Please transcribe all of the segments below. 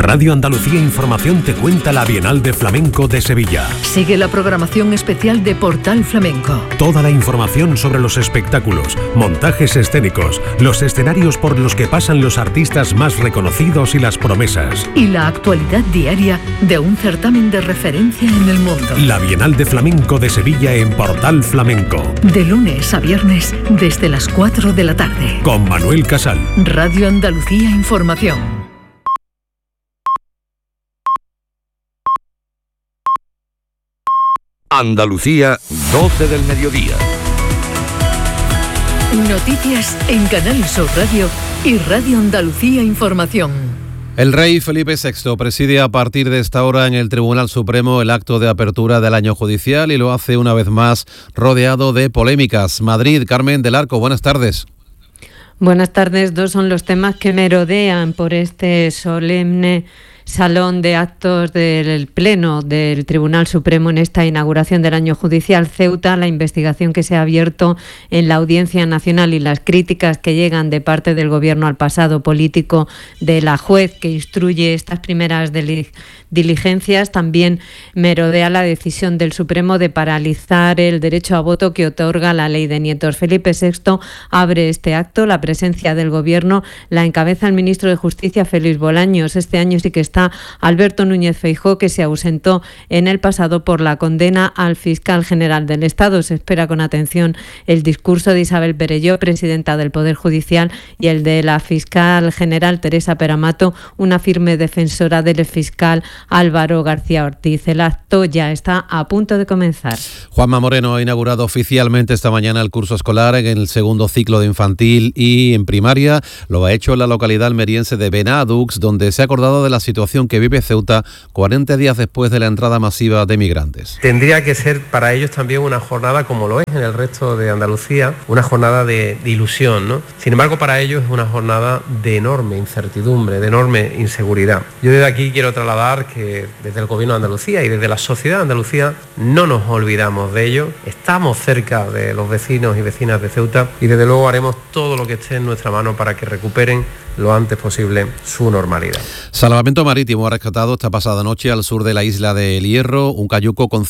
Radio Andalucía Información te cuenta la Bienal de Flamenco de Sevilla. Sigue la programación especial de Portal Flamenco. Toda la información sobre los espectáculos, montajes escénicos, los escenarios por los que pasan los artistas más reconocidos y las promesas. Y la actualidad diaria de un certamen de referencia en el mundo. La Bienal de Flamenco de Sevilla en Portal Flamenco. De lunes a viernes desde las 4 de la tarde. Con Manuel Casal. Radio Andalucía Información. Andalucía, 12 del mediodía. Noticias en Canal Sur Radio y Radio Andalucía Información. El rey Felipe VI preside a partir de esta hora en el Tribunal Supremo el acto de apertura del año judicial y lo hace una vez más rodeado de polémicas. Madrid, Carmen del Arco, buenas tardes. Buenas tardes. Dos son los temas que merodean por este solemne salón de actos del Pleno del Tribunal Supremo en esta inauguración del año judicial. Ceuta, la investigación que se ha abierto en la Audiencia Nacional y las críticas que llegan de parte del Gobierno al pasado político de la juez que instruye estas primeras diligencias. También merodea la decisión del Supremo de paralizar el derecho a voto que otorga la ley de nietos. Felipe VI abre este acto. La presencia del Gobierno la encabeza el ministro de Justicia, Félix Bolaños. Este año sí que está Alberto Núñez Feijóo, que se ausentó en el pasado por la condena al fiscal general del Estado. Se espera con atención el discurso de Isabel Perelló, presidenta del Poder Judicial, y el de la fiscal general Teresa Peramato, una firme defensora del fiscal Álvaro García Ortiz. El acto ya está a punto de comenzar. Juanma Moreno ha inaugurado oficialmente esta mañana el curso escolar en el segundo ciclo de infantil y en primaria. Lo ha hecho en la localidad almeriense de Benadux, donde se ha acordado de la situación que vive Ceuta 40 días después de la entrada masiva de migrantes. Tendría que ser para ellos también una jornada, como lo es en el resto de Andalucía, una jornada de ilusión, ¿no? Sin embargo, para ellos es una jornada de enorme incertidumbre, de enorme inseguridad. Yo desde aquí quiero trasladar que desde el Gobierno de Andalucía y desde la sociedad de Andalucía no nos olvidamos de ellos, estamos cerca de los vecinos y vecinas de Ceuta y desde luego haremos todo lo que esté en nuestra mano para que recuperen lo antes posible su normalidad. Salvamento Marítimo ha rescatado esta pasada noche al sur de la isla de El Hierro un cayuco con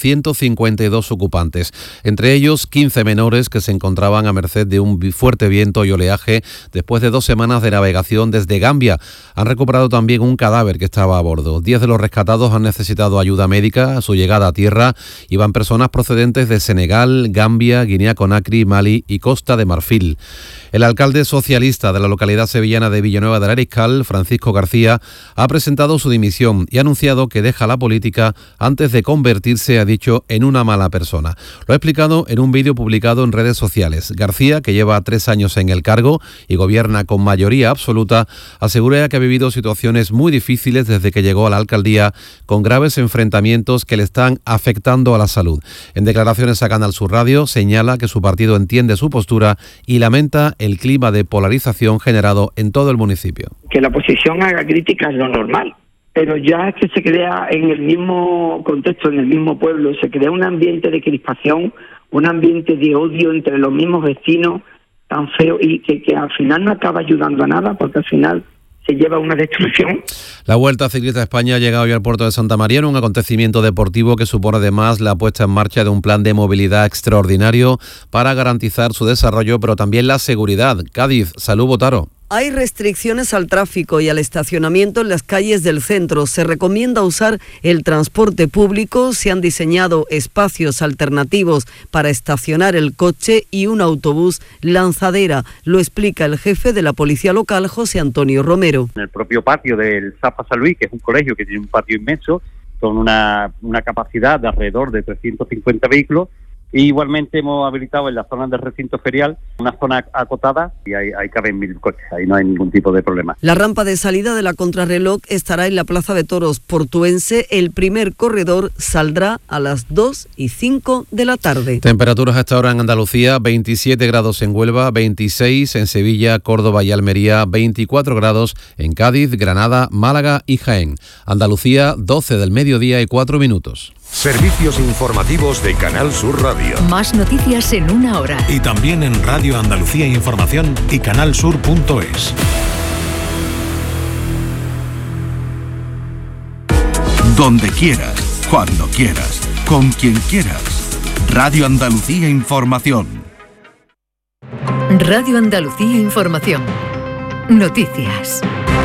152 ocupantes, entre ellos 15 menores que se encontraban a merced de un fuerte viento y oleaje después de 2 semanas de navegación desde Gambia. Han recuperado también un cadáver que estaba a bordo. 10 de los rescatados han necesitado ayuda médica a su llegada a tierra. Iban personas procedentes de Senegal, Gambia, Guinea-Conakry, Mali y Costa de Marfil. El alcalde socialista de la localidad sevillana de Villanueva del Ariscal, Francisco García, ha presentado su dimisión y ha anunciado que deja la política antes de convertirse, ha dicho, en una mala persona. Lo ha explicado en un vídeo publicado en redes sociales. García, que lleva 3 años en el cargo y gobierna con mayoría absoluta, asegura que ha vivido situaciones muy difíciles desde que llegó a la alcaldía, con graves enfrentamientos que le están afectando a la salud. En declaraciones a Canal Sur Radio, señala que su partido entiende su postura y lamenta el clima de polarización generado en todo el municipio. Que la oposición haga críticas es lo normal, pero ya es que se crea en el mismo contexto, en el mismo pueblo, se crea un ambiente de crispación, un ambiente de odio entre los mismos vecinos tan feo y que al final no acaba ayudando a nada, porque al final se lleva a una destrucción. La Vuelta Ciclista a España ha llegado hoy al puerto de Santa María en un acontecimiento deportivo que supone además la puesta en marcha de un plan de movilidad extraordinario para garantizar su desarrollo, pero también la seguridad. Cádiz, Salud Botaro. Hay restricciones al tráfico y al estacionamiento en las calles del centro. Se recomienda usar el transporte público. Se han diseñado espacios alternativos para estacionar el coche y un autobús lanzadera. Lo explica el jefe de la policía local, José Antonio Romero. En el propio patio del Zapa San Luis, que es un colegio que tiene un patio inmenso, con una capacidad de alrededor de 350 vehículos, y igualmente hemos habilitado en la zona del recinto ferial una zona acotada y ahí caben 1000 coches, ahí no hay ningún tipo de problema. La rampa de salida de la contrarreloj estará en la Plaza de Toros Portuense. El primer corredor saldrá a las 2:05 de la tarde. Temperaturas hasta ahora en Andalucía: 27 grados en Huelva, 26 en Sevilla, Córdoba y Almería, 24 grados en Cádiz, Granada, Málaga y Jaén. Andalucía, 12 del mediodía y 4 minutos. Servicios informativos de Canal Sur Radio. Más noticias en 1 hora. Y también en Radio Andalucía Información y canalsur.es. donde quieras, cuando quieras, con quien quieras. Radio Andalucía Información. Radio Andalucía Información. Noticias.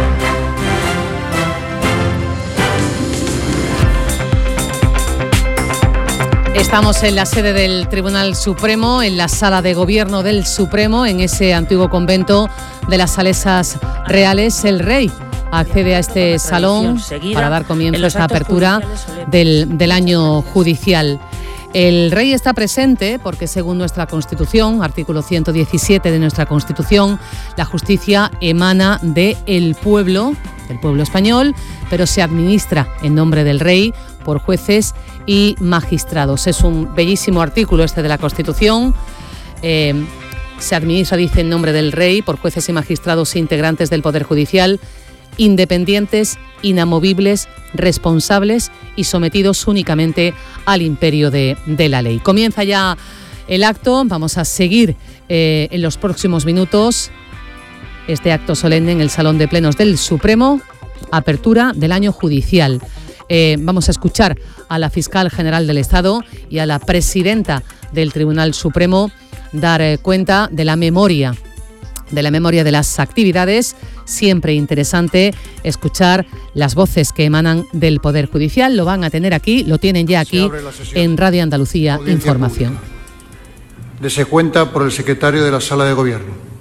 Estamos en la sede del Tribunal Supremo, en la sala de gobierno del Supremo, en ese antiguo convento de las Salesas Reales. El rey accede a este salón para dar comienzo a esta apertura del año judicial. El rey está presente porque, según nuestra Constitución, artículo 117 de nuestra Constitución, la justicia emana del pueblo español, pero se administra en nombre del rey por jueces y magistrados. Es un bellísimo artículo este de la Constitución. Se administra, dice, en nombre del rey por jueces y magistrados integrantes del Poder Judicial, independientes, inamovibles, responsables y sometidos únicamente al imperio de la ley. Comienza ya el acto. Vamos a seguir en los próximos minutos este acto solemne en el Salón de Plenos del Supremo, apertura del año judicial. Vamos a escuchar a la fiscal general del Estado y a la presidenta del Tribunal Supremo dar cuenta de la memoria de las actividades. Siempre interesante escuchar las voces que emanan del Poder Judicial. Lo van a tener aquí, lo tienen ya aquí en Radio Andalucía Información. Dese cuenta por el secretario de la Sala de Gobierno.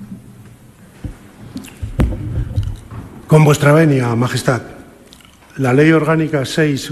Con vuestra venia, Majestad, la Ley Orgánica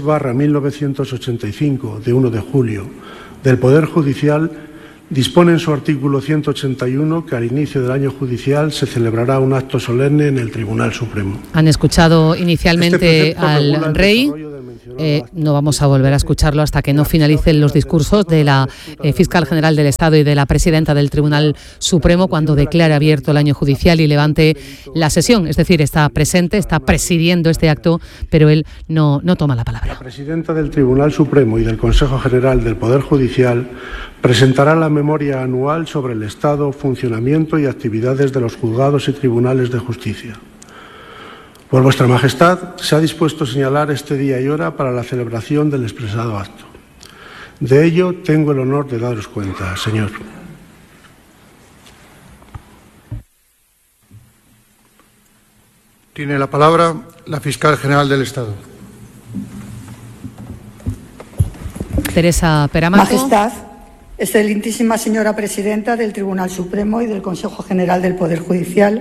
6/1985, de 1 de julio, del Poder Judicial, dispone en su artículo 181 que al inicio del año judicial se celebrará un acto solemne en el Tribunal Supremo. Han escuchado inicialmente al rey. No vamos a volver a escucharlo hasta que no finalicen los discursos de la fiscal general del Estado y de la presidenta del Tribunal Supremo cuando declare abierto el año judicial y levante la sesión. Es decir, está presente, está presidiendo este acto, pero él no toma la palabra. La presidenta del Tribunal Supremo y del Consejo General del Poder Judicial presentará la memoria anual sobre el estado, funcionamiento y actividades de los juzgados y tribunales de justicia. Por vuestra Majestad, se ha dispuesto señalar este día y hora para la celebración del expresado acto. De ello tengo el honor de daros cuenta, señor. Tiene la palabra la fiscal general del Estado. Teresa Peramaco. Majestad, excelentísima señora presidenta del Tribunal Supremo y del Consejo General del Poder Judicial,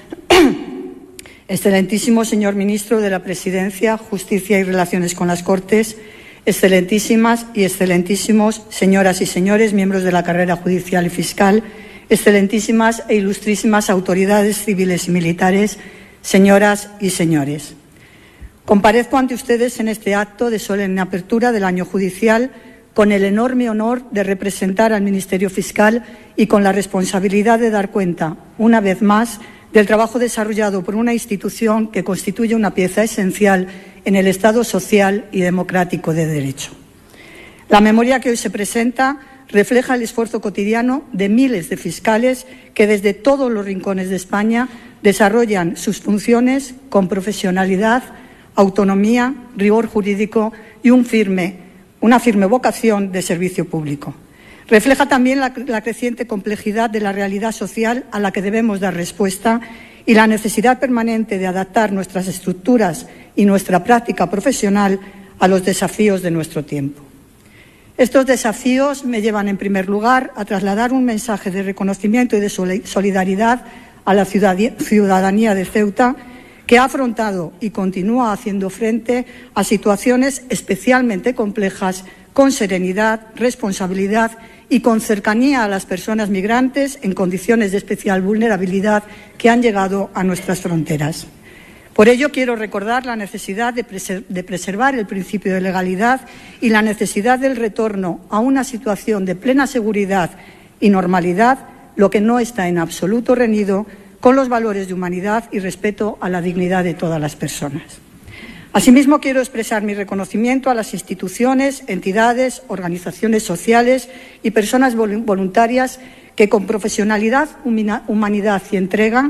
excelentísimo señor ministro de la Presidencia, Justicia y Relaciones con las Cortes, excelentísimas y excelentísimos señoras y señores miembros de la carrera judicial y fiscal, excelentísimas e ilustrísimas autoridades civiles y militares, señoras y señores. Comparezco ante ustedes en este acto de solemne apertura del año judicial con el enorme honor de representar al Ministerio Fiscal y con la responsabilidad de dar cuenta, una vez más, del trabajo desarrollado por una institución que constituye una pieza esencial en el Estado social y democrático de derecho. La memoria que hoy se presenta refleja el esfuerzo cotidiano de miles de fiscales que desde todos los rincones de España desarrollan sus funciones con profesionalidad, autonomía, rigor jurídico y una firme vocación de servicio público. Refleja también la creciente complejidad de la realidad social a la que debemos dar respuesta y la necesidad permanente de adaptar nuestras estructuras y nuestra práctica profesional a los desafíos de nuestro tiempo. Estos desafíos me llevan, en primer lugar, a trasladar un mensaje de reconocimiento y de solidaridad a la ciudadanía de Ceuta, que ha afrontado y continúa haciendo frente a situaciones especialmente complejas con serenidad, responsabilidad y con cercanía a las personas migrantes en condiciones de especial vulnerabilidad que han llegado a nuestras fronteras. Por ello, quiero recordar la necesidad de preservar el principio de legalidad y la necesidad del retorno a una situación de plena seguridad y normalidad, lo que no está en absoluto reñido con los valores de humanidad y respeto a la dignidad de todas las personas. Asimismo, quiero expresar mi reconocimiento a las instituciones, entidades, organizaciones sociales y personas voluntarias que, con profesionalidad, humanidad y entrega,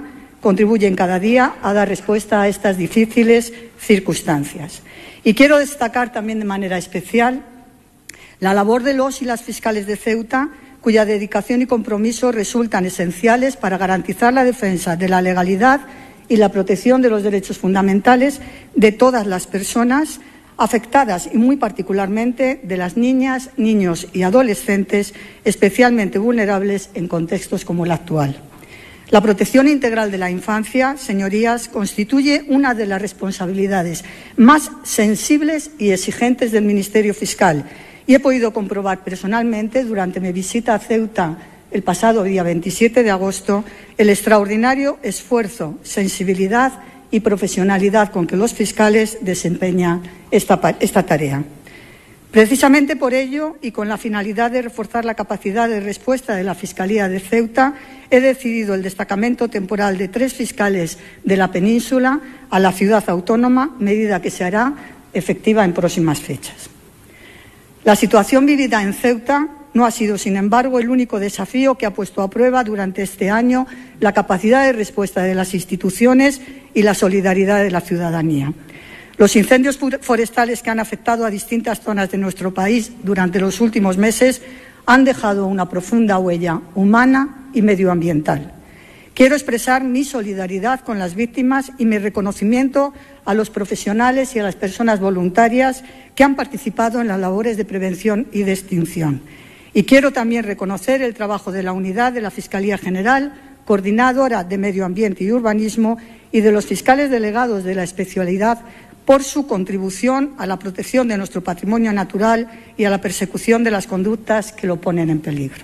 contribuyen cada día a dar respuesta a estas difíciles circunstancias. Y quiero destacar también de manera especial la labor de los y las fiscales de Ceuta, cuya dedicación y compromiso resultan esenciales para garantizar la defensa de la legalidad y la protección de los derechos fundamentales de todas las personas afectadas y muy particularmente de las niñas, niños y adolescentes especialmente vulnerables en contextos como el actual. La protección integral de la infancia, señorías, constituye una de las responsabilidades más sensibles y exigentes del Ministerio Fiscal y he podido comprobar personalmente durante mi visita a Ceuta el pasado día 27 de agosto el extraordinario esfuerzo, sensibilidad y profesionalidad con que los fiscales desempeñan esta tarea. Precisamente por ello y con la finalidad de reforzar la capacidad de respuesta de la Fiscalía de Ceuta, he decidido el destacamento temporal de 3 fiscales de la península a la ciudad autónoma, medida que se hará efectiva en próximas fechas. La situación vivida en Ceuta no ha sido, sin embargo, el único desafío que ha puesto a prueba durante este año la capacidad de respuesta de las instituciones y la solidaridad de la ciudadanía. Los incendios forestales que han afectado a distintas zonas de nuestro país durante los últimos meses han dejado una profunda huella humana y medioambiental. Quiero expresar mi solidaridad con las víctimas y mi reconocimiento a los profesionales y a las personas voluntarias que han participado en las labores de prevención y de extinción. Y quiero también reconocer el trabajo de la unidad de la Fiscalía General, coordinadora de Medio Ambiente y Urbanismo, y de los fiscales delegados de la especialidad por su contribución a la protección de nuestro patrimonio natural y a la persecución de las conductas que lo ponen en peligro.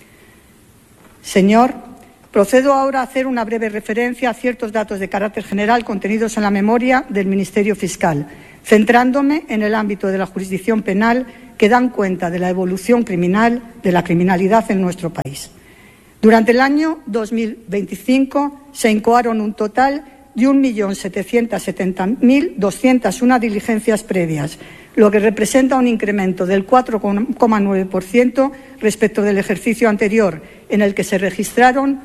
Señor, procedo ahora a hacer una breve referencia a ciertos datos de carácter general contenidos en la memoria del Ministerio Fiscal, centrándome en el ámbito de la jurisdicción penal que dan cuenta de la evolución criminal de la criminalidad en nuestro país. Durante el año 2025 se incoaron un total de 1.770.201 diligencias previas, lo que representa un incremento del 4,9% respecto del ejercicio anterior, en el que se registraron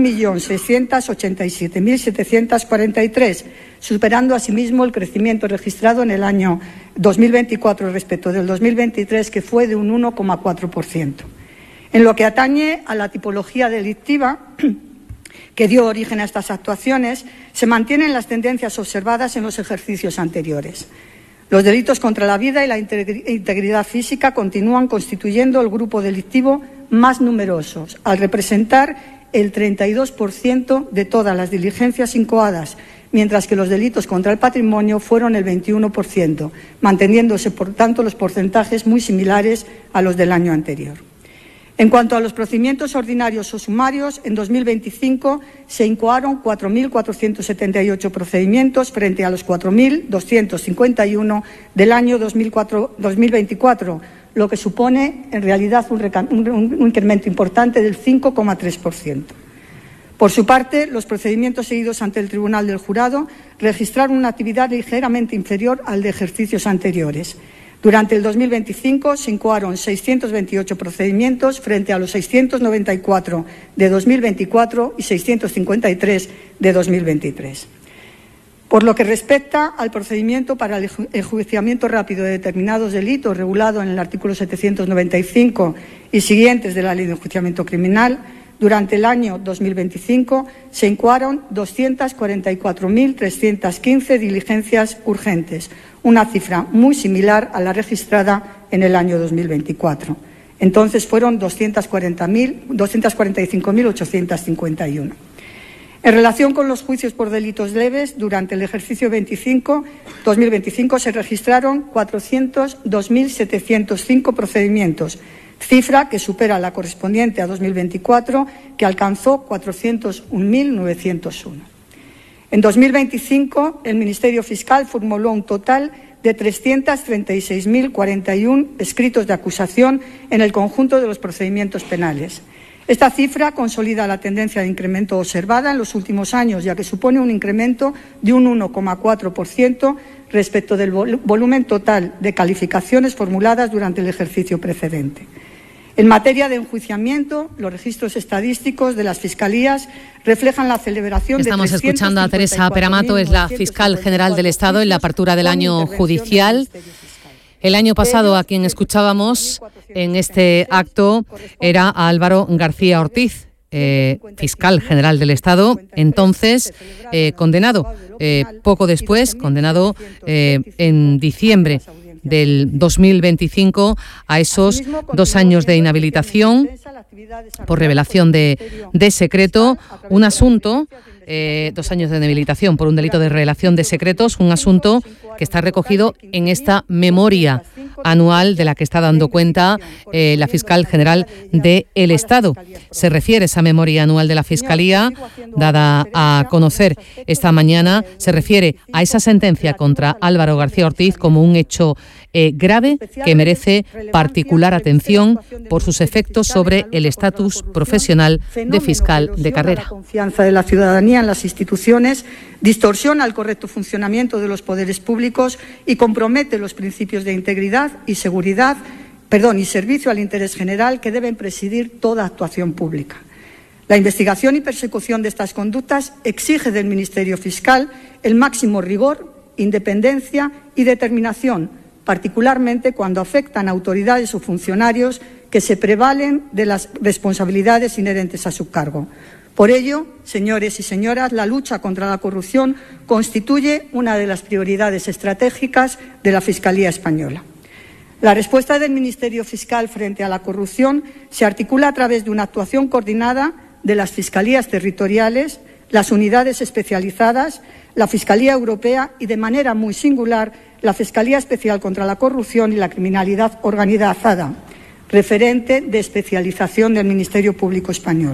1.687.743, superando asimismo el crecimiento registrado en el año 2024 respecto del 2023, que fue de un 1,4%. En lo que atañe a la tipología delictiva que dio origen a estas actuaciones, se mantienen las tendencias observadas en los ejercicios anteriores. Los delitos contra la vida y la integridad física continúan constituyendo el grupo delictivo más numeroso, al representar el 32% de todas las diligencias incoadas, mientras que los delitos contra el patrimonio fueron el 21%, manteniéndose, por tanto, los porcentajes muy similares a los del año anterior. En cuanto a los procedimientos ordinarios o sumarios, en 2025 se incoaron 4.478 procedimientos frente a los 4.251 del año 2024, lo que supone en realidad un incremento importante del 5,3%. Por su parte, los procedimientos seguidos ante el Tribunal del Jurado registraron una actividad ligeramente inferior al de ejercicios anteriores. Durante el 2025 se incoaron 628 procedimientos frente a los 694 de 2024 y 653 de 2023. Por lo que respecta al procedimiento para el enjuiciamiento rápido de determinados delitos regulado en el artículo 795 y siguientes de la Ley de Enjuiciamiento Criminal, durante el año 2025 se incoaron 244.315 diligencias urgentes, una cifra muy similar a la registrada en el año 2024. Entonces fueron 245.851. En relación con los juicios por delitos leves, durante el ejercicio 2025 se registraron 402.705 procedimientos, cifra que supera la correspondiente a 2024, que alcanzó 401.901. En 2025, el Ministerio Fiscal formuló un total de 336.041 escritos de acusación en el conjunto de los procedimientos penales. Esta cifra consolida la tendencia de incremento observada en los últimos años, ya que supone un incremento de un 1,4% respecto del volumen total de calificaciones formuladas durante el ejercicio precedente. En materia de enjuiciamiento, los registros estadísticos de las fiscalías reflejan la celebración Estamos escuchando a Teresa Peramato, es la fiscal general del Estado en la apertura del año judicial. El año pasado a quien escuchábamos en este acto era a Álvaro García Ortiz, fiscal general del Estado, entonces condenado, poco después, condenado en diciembre del 2025 a esos 2 años de inhabilitación por revelación de secreto, un asunto, 2 años de inhabilitación por un delito de revelación de secretos, un asunto que está recogido en esta memoria anual de la que está dando cuenta la fiscal general del Estado. Se refiere esa memoria anual de la Fiscalía, dada a conocer esta mañana, se refiere a esa sentencia contra Álvaro García Ortiz como un hecho grave que merece particular atención por sus efectos sobre el estatus profesional de fiscal de carrera. La confianza de la ciudadanía en las instituciones, distorsiona el correcto funcionamiento de los poderes públicos y compromete los principios de integridad y seguridad, y servicio al interés general que deben presidir toda actuación pública. La investigación y persecución de estas conductas exige del Ministerio Fiscal el máximo rigor, independencia y determinación, particularmente cuando afectan a autoridades o funcionarios que se prevalen de las responsabilidades inherentes a su cargo. Por ello, señores y señoras, la lucha contra la corrupción constituye una de las prioridades estratégicas de la Fiscalía española. La respuesta del Ministerio Fiscal frente a la corrupción se articula a través de una actuación coordinada de las fiscalías territoriales, las unidades especializadas, la Fiscalía Europea y, de manera muy singular, la Fiscalía Especial contra la Corrupción y la Criminalidad Organizada, referente de especialización del Ministerio Público Español.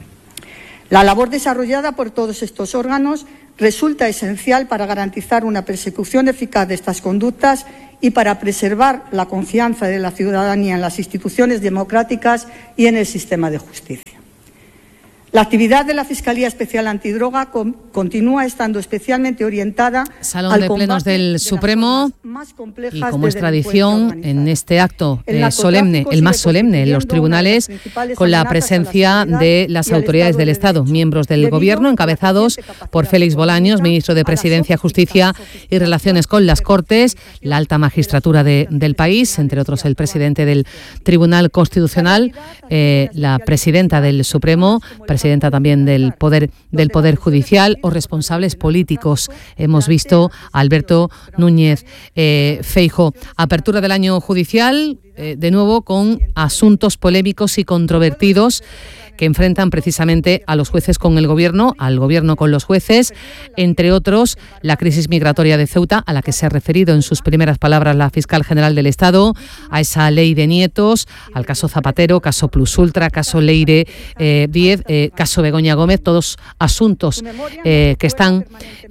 La labor desarrollada por todos estos órganos resulta esencial para garantizar una persecución eficaz de estas conductas y para preservar la confianza de la ciudadanía en las instituciones democráticas y en el sistema de justicia. La actividad de la Fiscalía Especial Antidroga continúa estando especialmente orientada Salón de Plenos del Supremo y, como es tradición, en este acto solemne, el más solemne en los tribunales, con la presencia de las autoridades del Estado, miembros del Gobierno, encabezados por Félix Bolaños, ministro de Presidencia, Justicia y Relaciones con las Cortes, la alta magistratura del país, entre otros el presidente del Tribunal Constitucional, la presidenta del Supremo, presidenta también del Poder Judicial o responsables políticos. Hemos visto a Alberto Núñez Feijóo. Apertura del año judicial, de nuevo con asuntos polémicos y controvertidos que enfrentan precisamente a los jueces con el Gobierno, al Gobierno con los jueces, entre otros la crisis migratoria de Ceuta, a la que se ha referido en sus primeras palabras la fiscal general del Estado, a esa ley de nietos, al caso Zapatero, caso Plus Ultra, caso Leire Díez, caso Begoña Gómez, todos asuntos que están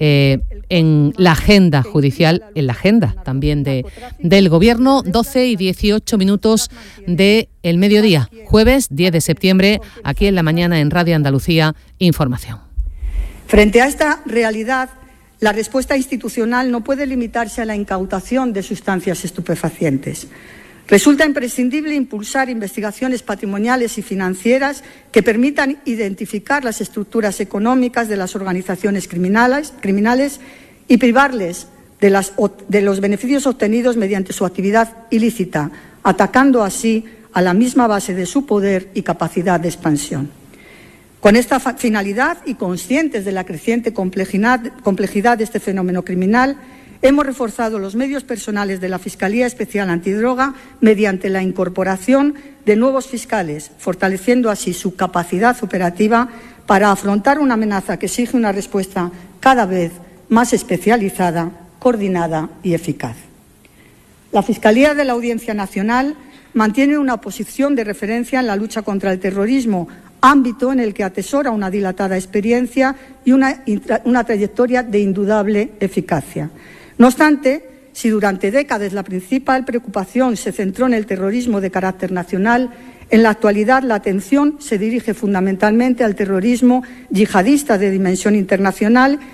en la agenda judicial, en la agenda también del Gobierno. 12 y 18 minutos del mediodía, jueves 10 de septiembre, aquí en la mañana en Radio Andalucía Información. Frente a esta realidad, la respuesta institucional no puede limitarse a la incautación de sustancias estupefacientes. Resulta imprescindible impulsar investigaciones patrimoniales y financieras que permitan identificar las estructuras económicas de las organizaciones criminales y privarles de los beneficios obtenidos mediante su actividad ilícita, atacando así a la misma base de su poder y capacidad de expansión. Con esta finalidad y conscientes de la creciente complejidad de este fenómeno criminal, hemos reforzado los medios personales de la Fiscalía Especial Antidroga mediante la incorporación de nuevos fiscales, fortaleciendo así su capacidad operativa para afrontar una amenaza que exige una respuesta cada vez más especializada, coordinada y eficaz. La Fiscalía de la Audiencia Nacional mantiene una posición de referencia en la lucha contra el terrorismo, ámbito en el que atesora una dilatada experiencia y una trayectoria de indudable eficacia. No obstante, si durante décadas la principal preocupación se centró en el terrorismo de carácter nacional, en la actualidad la atención se dirige fundamentalmente al terrorismo yihadista de dimensión internacional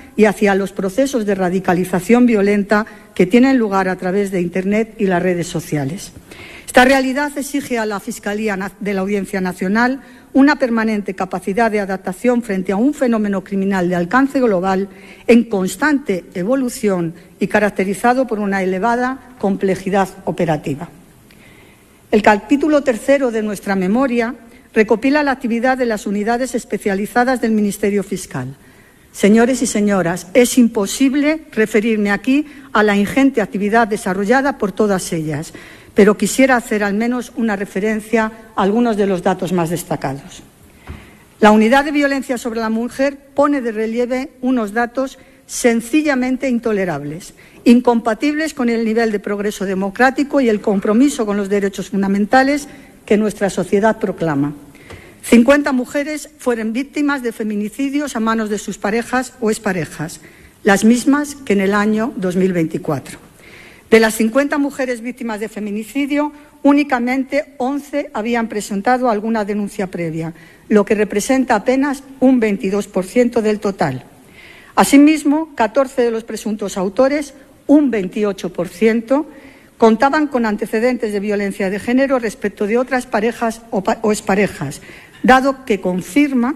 y hacia los procesos de radicalización violenta que tienen lugar a través de Internet y las redes sociales. Esta realidad exige a la Fiscalía de la Audiencia Nacional una permanente capacidad de adaptación frente a un fenómeno criminal de alcance global en constante evolución y caracterizado por una elevada complejidad operativa. El capítulo 3 de nuestra memoria recopila la actividad de las unidades especializadas del Ministerio Fiscal. Señores y señoras, es imposible referirme aquí a la ingente actividad desarrollada por todas ellas, pero quisiera hacer al menos una referencia a algunos de los datos más destacados. La Unidad de Violencia sobre la Mujer pone de relieve unos datos sencillamente intolerables, incompatibles con el nivel de progreso democrático y el compromiso con los derechos fundamentales que nuestra sociedad proclama. 50 mujeres fueron víctimas de feminicidios a manos de sus parejas o exparejas, las mismas que en el año 2024. De las 50 mujeres víctimas de feminicidio, únicamente 11 habían presentado alguna denuncia previa, lo que representa apenas un 22% del total. Asimismo, 14 de los presuntos autores, un 28%, contaban con antecedentes de violencia de género respecto de otras parejas o exparejas, dato que confirma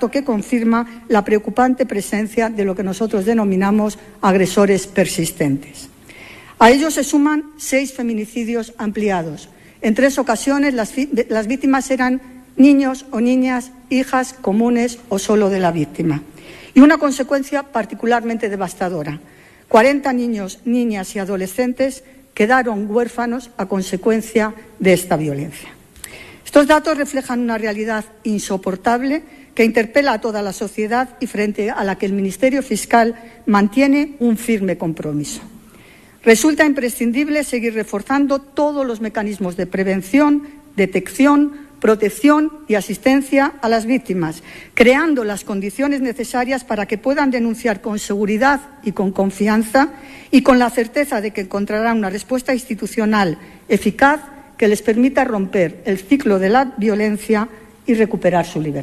la preocupante presencia de lo que nosotros denominamos agresores persistentes. A ellos se suman 6 feminicidios ampliados. En 3 ocasiones las víctimas eran niños o niñas, hijas comunes o solo de la víctima. Y una consecuencia particularmente devastadora. 40 niños, niñas y adolescentes quedaron huérfanos a consecuencia de esta violencia. Estos datos reflejan una realidad insoportable que interpela a toda la sociedad y frente a la que el Ministerio Fiscal mantiene un firme compromiso. Resulta imprescindible seguir reforzando todos los mecanismos de prevención, detección, protección y asistencia a las víctimas, creando las condiciones necesarias para que puedan denunciar con seguridad y con confianza y con la certeza de que encontrarán una respuesta institucional eficaz que les permita romper el ciclo de la violencia y recuperar su libertad.